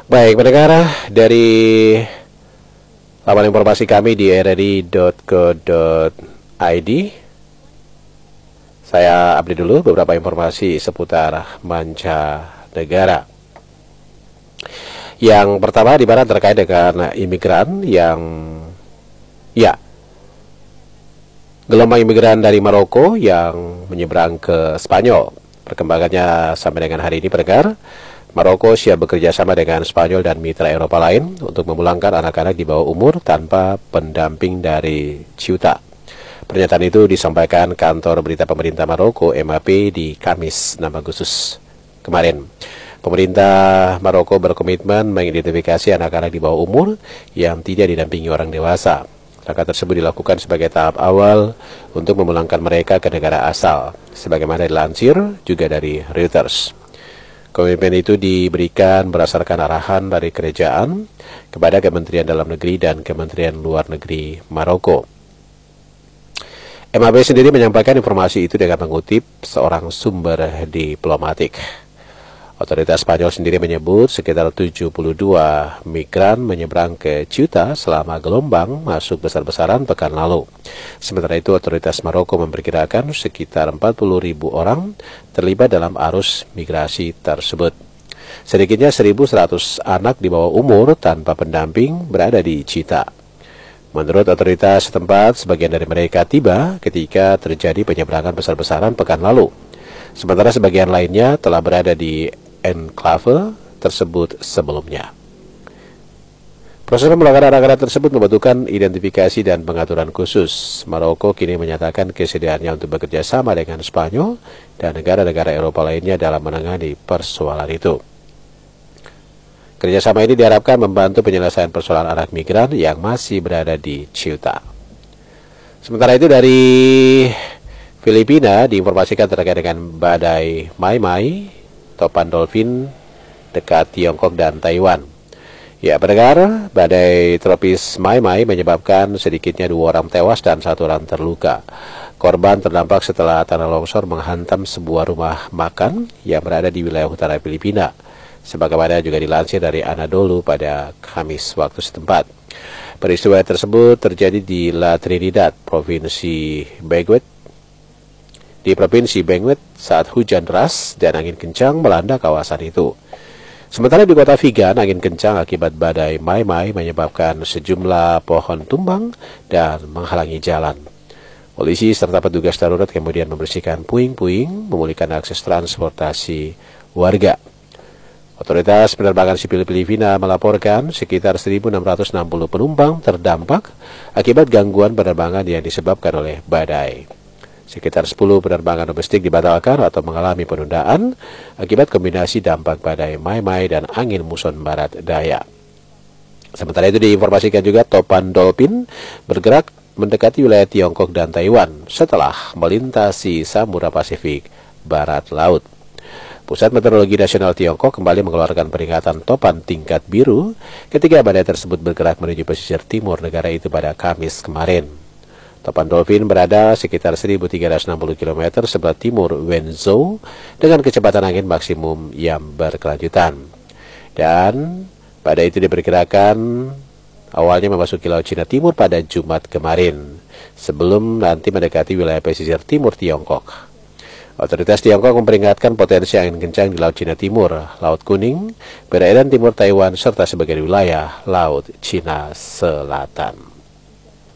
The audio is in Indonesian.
Baik, pendengar dari laman informasi kami di rri.co.id, saya update dulu beberapa informasi seputar mancanegara. Yang pertama di mana terkait dengan imigran yang gelombang imigran dari Maroko yang menyeberang ke Spanyol. Perkembangannya sampai dengan hari ini, pendengar, Maroko siap bekerja sama dengan Spanyol dan mitra Eropa lain untuk memulangkan anak-anak di bawah umur tanpa pendamping dari Ceuta. Pernyataan itu disampaikan kantor berita pemerintah Maroko MAP di Kamis 6 Agustus kemarin. Pemerintah Maroko berkomitmen mengidentifikasi anak-anak di bawah umur yang tidak didampingi orang dewasa. Langkah tersebut dilakukan sebagai tahap awal untuk memulangkan mereka ke negara asal, sebagaimana dilansir juga dari Reuters. Komitmen itu diberikan berdasarkan arahan dari kerajaan kepada Kementerian Dalam Negeri dan Kementerian Luar Negeri Maroko. MAB sendiri menyampaikan informasi itu dengan mengutip seorang sumber diplomatik. Otoritas Spanyol sendiri menyebut sekitar 72 migran menyeberang ke Ceuta selama gelombang masuk besar-besaran pekan lalu. Sementara itu, otoritas Maroko memperkirakan sekitar 40.000 orang terlibat dalam arus migrasi tersebut. Sedikitnya 1.100 anak di bawah umur tanpa pendamping berada di Ceuta. Menurut otoritas setempat, sebagian dari mereka tiba ketika terjadi penyeberangan besar-besaran pekan lalu. Sementara sebagian lainnya telah berada di enklave tersebut sebelumnya. Proses pemulangan anak-anak tersebut membutuhkan identifikasi dan pengaturan khusus. Maroko kini menyatakan kesediaannya untuk bekerja sama dengan Spanyol dan negara-negara Eropa lainnya dalam menangani persoalan itu. Kerjasama ini diharapkan membantu penyelesaian persoalan anak migran yang masih berada di Ceuta. Sementara itu dari Filipina diinformasikan terkait dengan badai Mai-Mai, topan dolphin dekat Tiongkok dan Taiwan. Ya, pendengar, badai tropis Mai-Mai menyebabkan sedikitnya 2 orang tewas dan 1 orang terluka. Korban terdampak setelah tanah longsor menghantam sebuah rumah makan yang berada di wilayah utara Filipina, sebagaimana juga dilansir dari Anadolu pada Kamis waktu setempat. Peristiwa tersebut terjadi di La Trinidad, Provinsi Benguet saat hujan deras dan angin kencang melanda kawasan itu. Sementara di kota Vigan, angin kencang akibat badai Mai-Mai menyebabkan sejumlah pohon tumbang dan menghalangi jalan. Polisi serta petugas darurat kemudian membersihkan puing-puing, memulihkan akses transportasi warga. Otoritas penerbangan sipil Filipina melaporkan sekitar 1.660 penumpang terdampak akibat gangguan penerbangan yang disebabkan oleh badai. Sekitar 10 penerbangan domestik dibatalkan atau mengalami penundaan akibat kombinasi dampak badai Mai-Mai dan angin muson barat daya. Sementara itu diinformasikan juga topan dolphin bergerak mendekati wilayah Tiongkok dan Taiwan setelah melintasi Samudra Pasifik Barat Laut. Pusat Meteorologi Nasional Tiongkok kembali mengeluarkan peringatan topan tingkat biru ketika badai tersebut bergerak menuju pesisir timur negara itu pada Kamis kemarin. Topan dolphin berada sekitar 1.360 km sebelah timur Wenzhou dengan kecepatan angin maksimum yang berkelanjutan. Dan badai itu diperkirakan awalnya memasuki Laut Cina Timur pada Jumat kemarin, sebelum nanti mendekati wilayah pesisir timur Tiongkok. Otoritas Tiongkok memperingatkan potensi angin kencang di Laut Cina Timur, Laut Kuning, perairan timur Taiwan, serta sebagian wilayah Laut Cina Selatan.